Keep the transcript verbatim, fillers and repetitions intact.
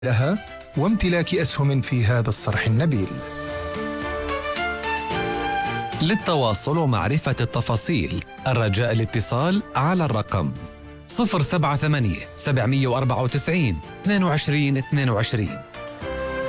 لها وامتلاك أسهم في هذا الصرح النبيل. للتواصل ومعرفة التفاصيل الرجاء الاتصال على الرقم صفر سبعة ثمانية سبعمئة وأربعة وتسعين اثنين وعشرين اثنين وعشرين.